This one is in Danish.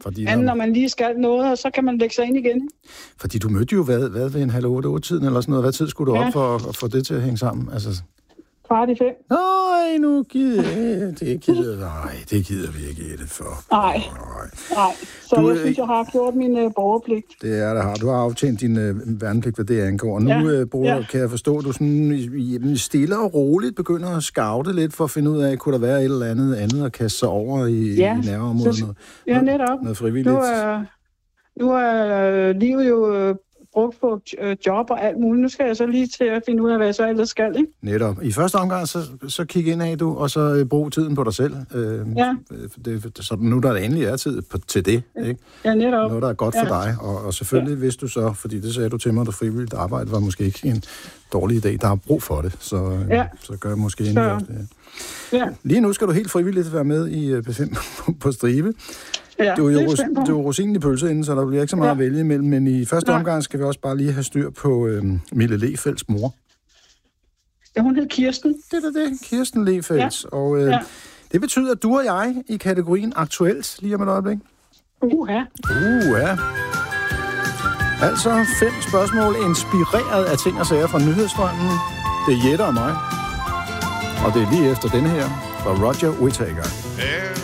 Når man lige skal noget, og så kan man lægge sig ind igen. Fordi du mødte jo hvad ved en 7:30-tiden eller sådan noget. Hvad tid skulle du op for at få det til at hænge sammen? Altså... 4:45. Nej, nu gider det gider vi ikke det for. Nej. Så jeg synes, jeg har gjort min borgerpligt. Det er der har. Du har aftjent din værnepligt, hvad det angår. Nu kan jeg forstå, at du sådan stille og roligt begynder at scoute lidt for at finde ud af, kunne der være et eller andet at kaste sig over i nærområdet? Netop. Noget frivilligt. Nu er livet jo brugt på job og alt muligt. Nu skal jeg så lige til at finde ud af, hvad jeg så ellers skal, ikke? Netop. I første omgang, så kig ind af du, og så brug tiden på dig selv. Så nu der endelig er tid til det, ikke? Ja, netop. Noget, der er godt for dig. Og selvfølgelig, hvis du så, fordi det sagde du til mig, at frivilligt arbejde var måske ikke en dårlig idé. Der er brug for det, så gør jeg måske endelig også det. Ja. Lige nu skal du helt frivilligt være med i P5 på Stribe. Ja, du er jo rosinen i pølseenden, så der bliver ikke så meget at vælge imellem, men i første omgang skal vi også bare lige have styr på Mille Lehfeldts mor. Ja, hun hed Kirsten. Det er det, Kirsten Lehfeldt. Ja. Og det betyder, at du og jeg i kategorien aktuelt, lige om et øjeblik. Uha. Altså 5 spørgsmål inspireret af ting og sager fra nyhedsstrømmen. Det er Jette og mig. Og det er lige efter denne her fra Roger Whittaker.